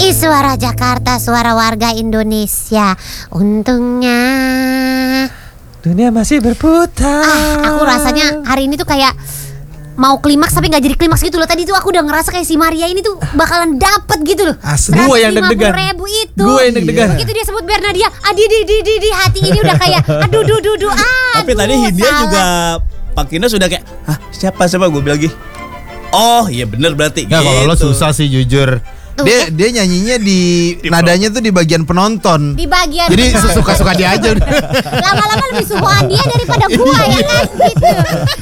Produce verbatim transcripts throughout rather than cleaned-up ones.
Ini suara Jakarta, suara warga Indonesia. Untungnya dunia masih berputar. Ah, aku rasanya hari ini tuh kayak mau klimaks tapi nggak jadi klimaks gitu loh. Tadi tuh aku udah ngerasa kayak si Maria ini tuh bakalan dapet gitu loh. Asli. Gue yang deg-degan. ribu itu. Gue yang deg-degan. Begitu dia sebut Bernadia, adi di di di di hati ini udah kayak aduh duh duh duh. Tapi tadi Hindia juga Pak Kino sudah kayak, "Hah, siapa siapa?" Gue bilang lagi. Oh, iya bener berarti ya, gitu. Kalau lo susah sih jujur. Dia dia nyanyinya di, di nadanya tuh di bagian penonton. Di bagian. Jadi sesuka-suka dia aja. Lama-lama lebih suhuan dia daripada gua ya kan gitu.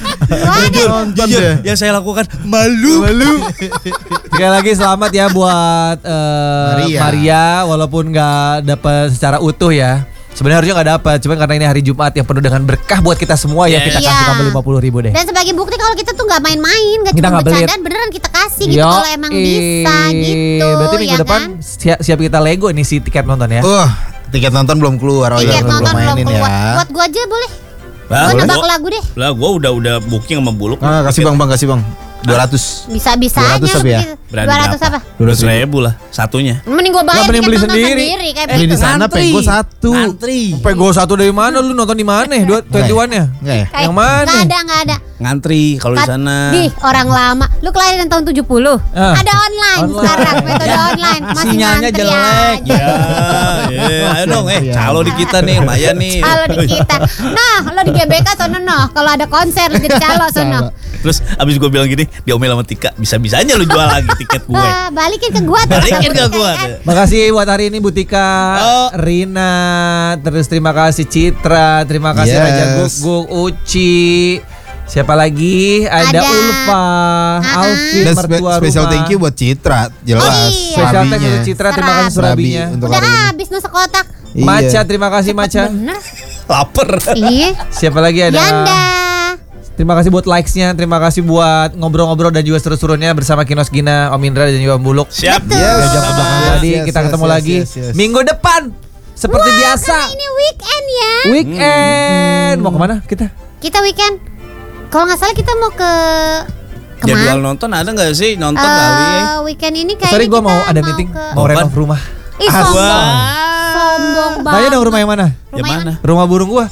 Nonton Jujur, deh. yang saya lakukan malu. Malu. Sekali lagi selamat ya buat uh, Maria. Maria, walaupun nggak dapat secara utuh ya. Sebenarnya harusnya nggak dapat, cuman karena ini hari Jumat yang penuh dengan berkah buat kita semua ya, Yeah. kita kasih Yeah. tambah lima puluh ribu deh. Dan sebagai bukti kalau kita tuh nggak main-main, nggak Kita cuma nggak belit. bercandaan, beneran kita kasih gitu Yo, kalau emang bisa gitu. Berarti minggu ya depan kan? siap, siap kita Lego nih si tiket nonton ya. Uh, tiket nonton belum keluar. Oh Tiket iya, nonton belum mainin keluar. ya. Buat gua aja boleh. Lah, Gua nebak gua- lagu deh. Lah, gua udah udah booking sama Buluk. Ah, kasih Bang, Bang, kasih Bang. dua ratus. Bisa-bisanya dua ratus tapi ya? Berani dua ratus berapa? apa? dua ratus ribu lah satunya. Mending gua bayar Lah, mending tiket beli nonton sendiri. sendiri kayak Beli begitu. di sana Ngantri. pego satu. Ngantri. Pego satu dari mana lu nonton di mana? Dua twenty one-nya? Enggak ya? Kayak- Yang mana? Nggak ada, nggak ada. Ngantri kalau di Kat- sana. Di orang lama. Lu kelahiran tahun tujuh puluh. Ah. Ada online, Online. sekarang metode online. Masih Sinyalnya ngantri jelek. aja. Ya, ya, ayo dong eh Iya. calo di kita nih, lumayan nih. Kalau di kita. Nah, lo di G B K sono noh. Kalau ada konser lo jadi calo sono. Terus abis gue bilang gini, diomel sama Tika, bisa-bisanya lu jual lagi tiket gue. Wah, balikin ke gua tuh. Balikin ke gua. Kan? Makasih buat hari ini Butika, Oh. Rina, terus terima kasih Citra, terima kasih Yes. Raja Guguk, Uci, siapa lagi? Ada, Ada. Ulfa, Ah-ah. Alvin, Dan spe- mertua special rumah. thank you buat Citra, jelas. Oh, iya. Special thanks Serabinya. untuk Citra, terima kasih Serabi. surabinya. Serabi untuk Udah hari ini. habis nusa kotak. Iya. Maca, terima kasih Maca. Bener. Laper. Iya. Siapa lagi ada? Yanda. Terima kasih buat likes-nya, terima kasih buat ngobrol-ngobrol dan juga seru-serunya bersama Kinos Gina, Om Indra dan juga Om Buluk. Siap. Betul. Yes. Udah jam Sama. kebelakang tadi, Yes, kita yes, ketemu yes, lagi yes, yes. minggu depan seperti Wah, biasa. karena ini weekend ya. Weekend. Mau kemana kita? Kita weekend. Kalau nggak salah kita mau ke Jadwal kemana? nonton ada nggak sih? Nonton Eh, kali. weekend ini kayaknya Sorry gue kita mau ada meeting, ke... mau Apaan? renov rumah. Ih, Ah, sombong. Wah. Sombong banget. Tanya dong rumah yang mana? Yang Rumah mana? Rumah burung gua.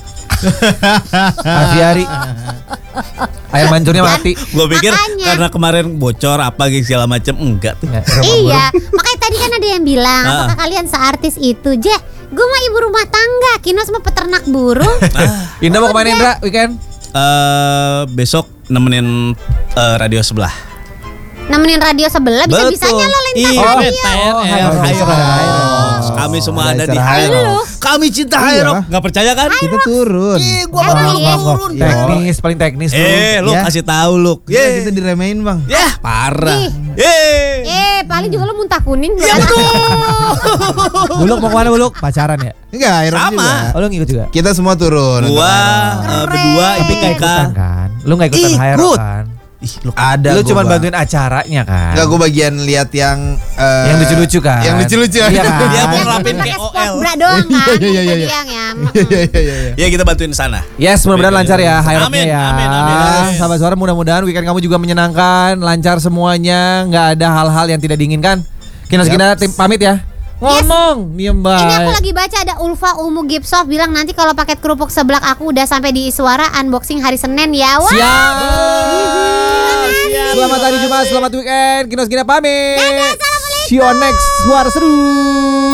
Aviari. Air mancurnya mati. Gue pikir Makanya. karena kemarin bocor apa gitu segala macam, enggak tuh. Nggak, rumah Iya, makanya tadi kan ada yang bilang, Ah. apakah kalian seartis itu? Jeh, gue mah ibu rumah tangga, Kinos mah peternak burung. burung. Indah mau kemana Indra weekend? Eh besok nemenin eh, radio sebelah. Nemenin radio sebelah, bisa-bisanya lo lintas Iya, radio. T N Oh, L, Hyrox. Hyrox. Hyrox. Kami semua Ada ada di acara Hyrox. Hyrox. Kami cinta Iya. Hyrox. Nggak percaya kan? Kita turun. Ih, gua Eh, bakal iya. turun. Iya. Teknis, paling teknis lu. Eh, lu Ya. kasih tahu lu. Ya, Ye. kita diremehin, Bang. Ya, parah. Ih. Ye. Eh, paling juga lo muntah kuning. Ya betul. Buluk mau kemana Buluk? Pacaran ya? Enggak, Iron Sama. juga. Oh lu ngikut juga? Kita semua turun. Gua Untuk eh, berdua Tapi Ibu gak Ika. ikutan kan? Lu gak ikutan Ikut. Hyrox kan? Ih, lu ada. Lu gua, cuma Bang. bantuin acaranya kan? Enggak, gue bagian lihat yang eh, Yang lucu-lucu kan? Yang lucu-lucu. Iya kan? Dia mau Yang ngelapin pakai K O sport L. bra doang kan? Iya, iya, iya, Itu iya. yang ya. Iya, iya, iya, iya. Ya kita bantuin sana. Yes, mudah-mudahan lancar ya Hyroxnya Amin, ya. amin, amin, amin. Sahabat suara, mudah-mudahan weekend kamu juga menyenangkan, lancar semuanya, nggak ada hal-hal yang tidak diinginkan. Kinos Gina tim pamit ya. Ngomong, diem Ini aku baik. lagi baca ada Ulfa Umu Gipsoft bilang nanti kalau paket kerupuk seblak aku udah sampai di Iswara unboxing hari Senin ya. Wah. Siap. Selamat hari Jumat, selamat weekend. Kinos Gina pamit. Dadah, assalamualaikum. See you on next Suara Seru.